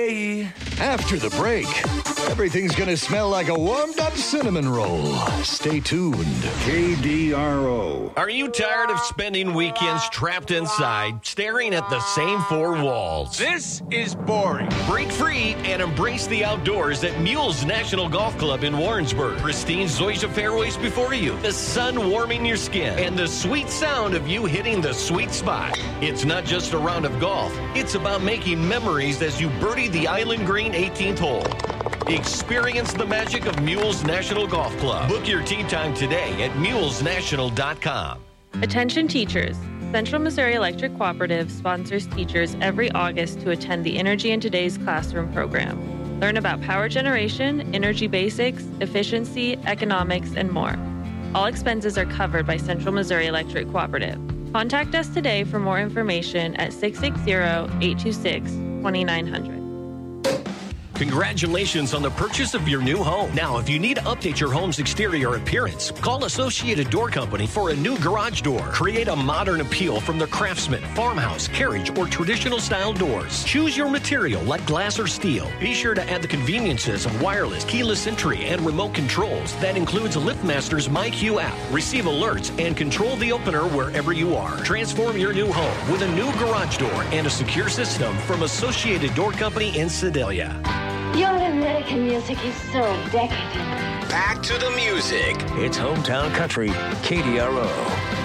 After the break, everything's gonna smell like a warmed-up cinnamon roll. Stay tuned. KDRO. Are you tired of spending weekends trapped inside, staring at the same four walls? This is boring. Break free and embrace the outdoors at Mules National Golf Club in Warrensburg. Pristine zoysia fairways before you, the sun warming your skin, and the sweet sound of you hitting the sweet spot. It's not just a round of golf. It's about making memories as you birdie the Island Green 18th hole. Experience the magic of Mules National Golf Club. Book your tee time today at mulesnational.com. Attention teachers. Central Missouri Electric Cooperative sponsors teachers every August to attend the Energy in Today's Classroom program. Learn about power generation, energy basics, efficiency, economics, and more. All expenses are covered by Central Missouri Electric Cooperative. Contact us today for more information at 660-826-2900. Congratulations on the purchase of your new home. Now, if you need to update your home's exterior appearance, call Associated Door Company for a new garage door. Create a modern appeal from the Craftsman, farmhouse, carriage, or traditional style doors. Choose your material like glass or steel. Be sure to add the conveniences of wireless, keyless entry, and remote controls. That includes LiftMaster's MyQ app. Receive alerts and control the opener wherever you are. Transform your new home with a new garage door and a secure system from Associated Door Company in Sedalia. Your American music is so decadent. Back to the music. It's Hometown Country, KDRO.